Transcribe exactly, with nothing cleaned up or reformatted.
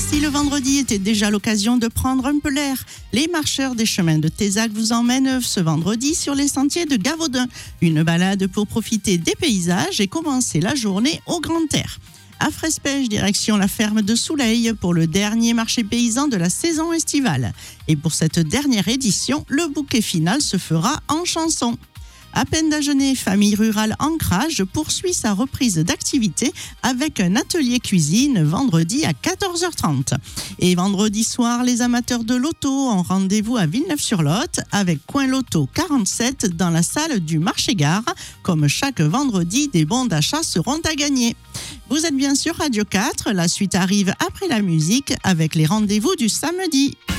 si le vendredi était déjà l'occasion de prendre un peu l'air, les marcheurs des chemins de Tézac vous emmènent ce vendredi sur les sentiers de Gavaudin. Une balade pour profiter des paysages et commencer la journée au grand air. À Frespège, direction la ferme de Souleil pour le dernier marché paysan de la saison estivale. Et pour cette dernière édition, le bouquet final se fera en chansons. À Pendagenet, famille rurale Ancrage poursuit sa reprise d'activité avec un atelier cuisine vendredi à quatorze heures trente. Et vendredi soir, les amateurs de loto ont rendez-vous à Villeneuve-sur-Lot avec Coin Loto quarante-sept dans la salle du Marché-Gare. Comme chaque vendredi, des bons d'achat seront à gagner. Vous êtes bien sur Radio quatre, la suite arrive après la musique avec les rendez-vous du samedi.